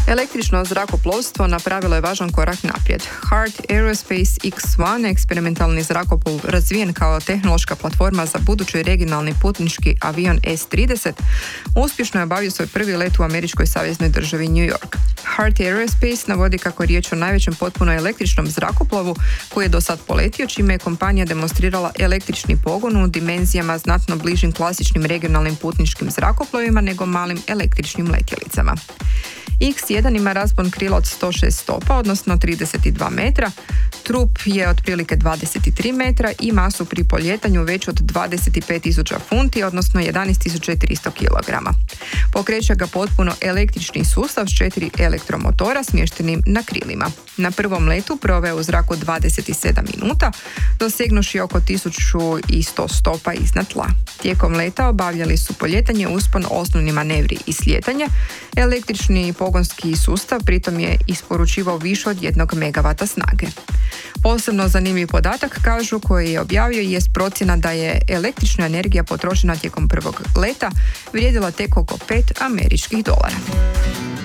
Električno zrakoplovstvo napravilo je važan korak naprijed. Heart Aerospace X1, eksperimentalni zrakoplov razvijen kao tehnološka platforma za budući regionalni putnički avion S-30, uspješno je obavio svoj prvi let u američkoj saveznoj državi New York. Heart Aerospace navodi kako je riječ o najvećem potpuno električnom zrakoplovu koji je do sad poletio, čime je kompanija demonstrirala električni pogon u dimenzijama znatno bližim klasičnim regionalnim putničkim zrakoplovima nego malim električnim letjelicama. X1 ima raspon krila od 106 stopa, odnosno 32 metra, trup je otprilike 23 metra i masu pri poljetanju veću od 25.000 funti, odnosno 11.300 kg. Pokreće ga potpuno električni sustav s 4 elektromotora smještenim na krilima. Na prvom letu proveo u zraku 27 minuta, dosegnuši oko 1100 stopa iznad tla. Tijekom leta obavljali su poljetanje, uspon, osnovni manevri i slijetanje. Električni pogonski sustav pritom je isporučivao više od 1 megavata snage. Posebno zanimljiv podatak, kažu, koji je objavio, jest procjena da je električna energija potrošena tijekom prvog leta vrijedila tek oko $5.